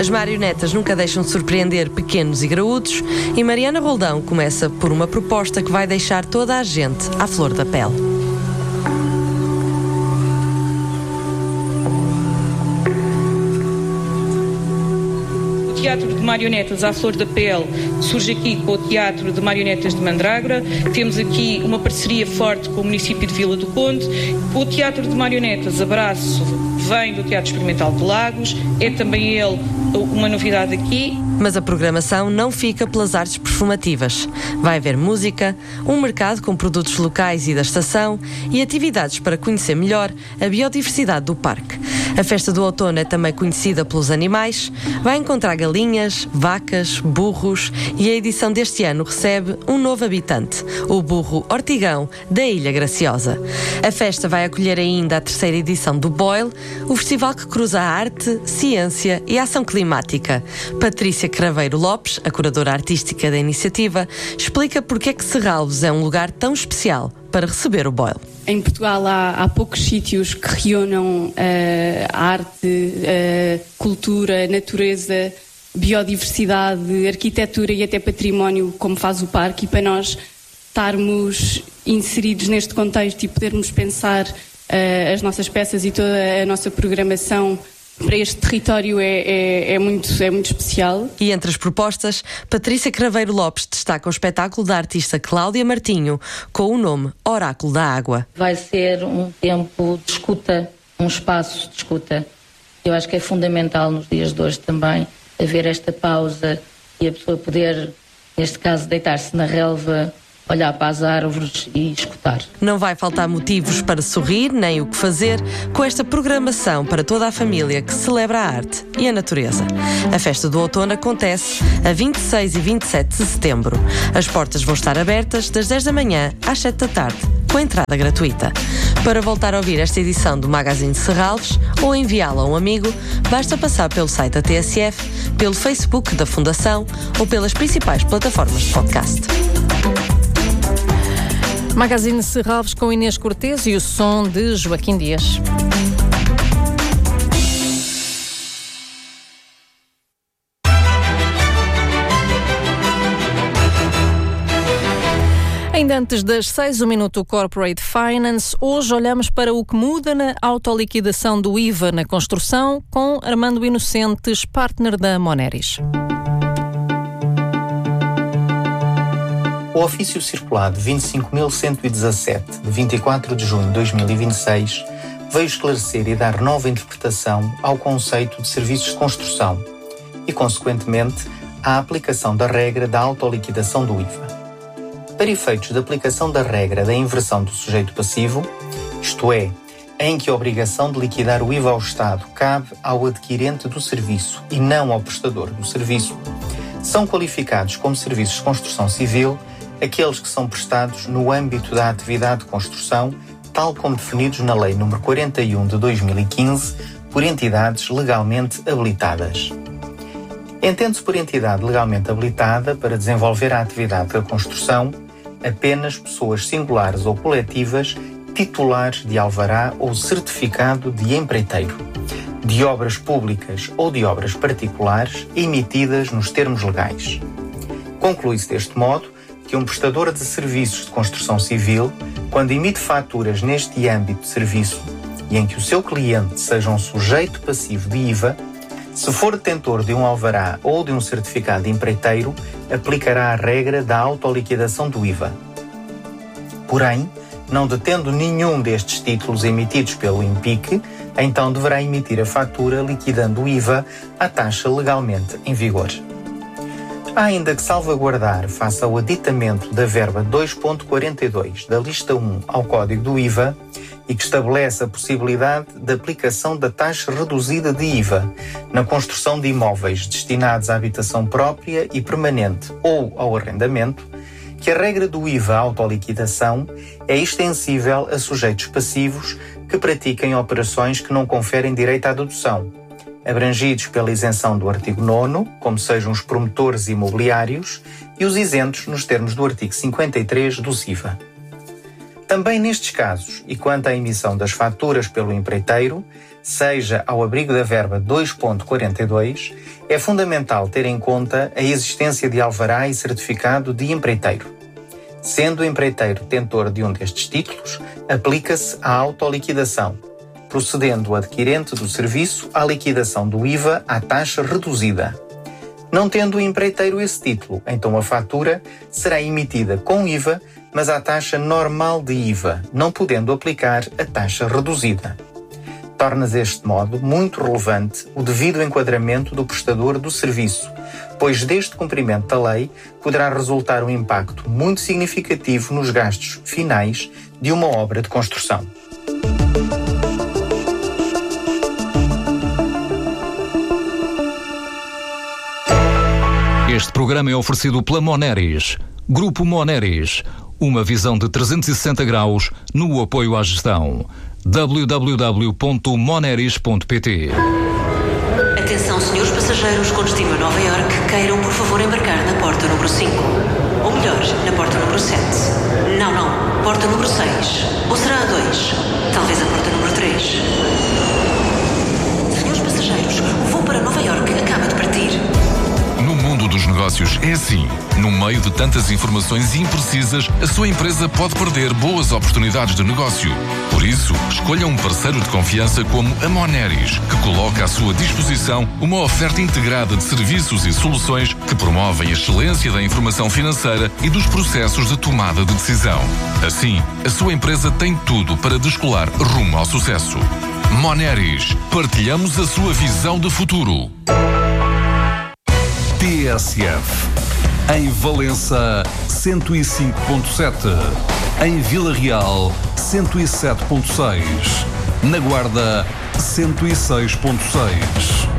As marionetas nunca deixam de surpreender pequenos e graúdos e Mariana Roldão começa por uma proposta que vai deixar toda a gente à flor da pele. O Teatro de Marionetas à Flor da Pele surge aqui com o Teatro de Marionetas de Mandrágora. Temos aqui uma parceria forte com o município de Vila do Conde. O Teatro de Marionetas Abraço vem do Teatro Experimental de Lagos. É também ele uma novidade aqui. Mas a programação não fica pelas artes performativas. Vai haver música, um mercado com produtos locais e da estação e atividades para conhecer melhor a biodiversidade do parque. A festa do outono é também conhecida pelos animais. Vai encontrar galinhas, vacas, burros e a edição deste ano recebe um novo habitante, o burro Ortigão, da Ilha Graciosa. A festa vai acolher ainda a 3ª edição do Boil, o festival que cruza a arte, ciência e a ação climática. Patrícia Craveiro Lopes, a curadora artística da iniciativa, explica porque é que Serralves é um lugar tão especial para receber o Boil. Em Portugal há poucos sítios que reúnam a arte, cultura, natureza, biodiversidade, arquitetura e até património, como faz o parque, e para nós estarmos inseridos neste contexto e podermos pensar as nossas peças e toda a nossa programação para este território é muito especial. E entre as propostas, Patrícia Craveiro Lopes destaca o espetáculo da artista Cláudia Martinho, com o nome Oráculo da Água. Vai ser um tempo de escuta, um espaço de escuta. Eu acho que é fundamental nos dias de hoje também haver esta pausa e a pessoa poder, neste caso, deitar-se na relva, olhar para as árvores e escutar. Não vai faltar motivos para sorrir, nem o que fazer, com esta programação para toda a família que celebra a arte e a natureza. A festa do outono acontece a 26 e 27 de setembro. As portas vão estar abertas das 10 da manhã às 7 da tarde, com entrada gratuita. Para voltar a ouvir esta edição do Magazine de Serralves ou enviá-la a um amigo, basta passar pelo site da TSF, pelo Facebook da Fundação ou pelas principais plataformas de podcast. Magazine Serralves com Inês Cortês e o som de Joaquim Dias. Ainda antes das 6, o Minuto Corporate Finance. Hoje olhamos para o que muda na autoliquidação do IVA na construção com Armando Inocentes, partner da Moneris. O ofício circulado 25.117, de 24 de junho de 2026, veio esclarecer e dar nova interpretação ao conceito de serviços de construção e, consequentemente, à aplicação da regra da autoliquidação do IVA. Para efeitos de aplicação da regra da inversão do sujeito passivo, isto é, em que a obrigação de liquidar o IVA ao Estado cabe ao adquirente do serviço e não ao prestador do serviço, são qualificados como serviços de construção civil aqueles que são prestados no âmbito da atividade de construção, tal como definidos na Lei nº 41 de 2015, por entidades legalmente habilitadas. Entende-se por entidade legalmente habilitada para desenvolver a atividade da construção apenas pessoas singulares ou coletivas titulares de alvará ou certificado de empreiteiro, de obras públicas ou de obras particulares emitidas nos termos legais. Conclui-se deste modo que um prestador de serviços de construção civil, quando emite faturas neste âmbito de serviço e em que o seu cliente seja um sujeito passivo de IVA, se for detentor de um alvará ou de um certificado de empreiteiro, aplicará a regra da autoliquidação do IVA. Porém, não detendo nenhum destes títulos emitidos pelo INPIC, então deverá emitir a fatura liquidando o IVA à taxa legalmente em vigor. Há ainda que salvaguardar, face ao aditamento da verba 2.42 da lista 1 ao Código do IVA e que estabelece a possibilidade de aplicação da taxa reduzida de IVA na construção de imóveis destinados à habitação própria e permanente ou ao arrendamento, que a regra do IVA autoliquidação é extensível a sujeitos passivos que pratiquem operações que não conferem direito à dedução, abrangidos pela isenção do artigo 9º, como sejam os promotores imobiliários, e os isentos nos termos do artigo 53 do SIVA. Também nestes casos, e quanto à emissão das faturas pelo empreiteiro, seja ao abrigo da verba 2.42, é fundamental ter em conta a existência de alvará e certificado de empreiteiro. Sendo o empreiteiro detentor de um destes títulos, aplica-se a autoliquidação, procedendo o adquirente do serviço à liquidação do IVA à taxa reduzida. Não tendo o empreiteiro esse título, então a fatura será emitida com IVA, mas à taxa normal de IVA, não podendo aplicar a taxa reduzida. Torna-se deste modo muito relevante o devido enquadramento do prestador do serviço, pois deste cumprimento da lei poderá resultar um impacto muito significativo nos gastos finais de uma obra de construção. Este programa é oferecido pela Moneris. Grupo Moneris, uma visão de 360 graus no apoio à gestão. www.moneris.pt. Atenção, senhores passageiros com destino a Nova Iorque, queiram por favor embarcar na porta número 5. Ou melhor, na porta número 7. Não, porta número 6. Ou será a 2? Talvez a porta número 3. Senhores passageiros, o voo para Nova Iorque acaba de partir. No mundo dos negócios é assim. No meio de tantas informações imprecisas, a sua empresa pode perder boas oportunidades de negócio. Por isso, escolha um parceiro de confiança como a Moneris, que coloca à sua disposição uma oferta integrada de serviços e soluções que promovem a excelência da informação financeira e dos processos de tomada de decisão. Assim, a sua empresa tem tudo para descolar rumo ao sucesso. Moneris, partilhamos a sua visão de futuro. TSF. Em Valença, 105.7. Em Vila Real, 107.6. Na Guarda, 106.6.